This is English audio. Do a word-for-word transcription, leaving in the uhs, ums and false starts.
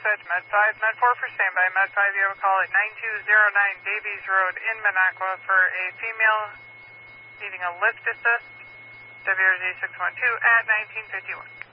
dispatch, Med five, Med four for standby. Med five, you have a call at nine two zero nine Davies Road in Minocqua for a female needing a lift assist, W R Z six one two at nineteen fifty-one.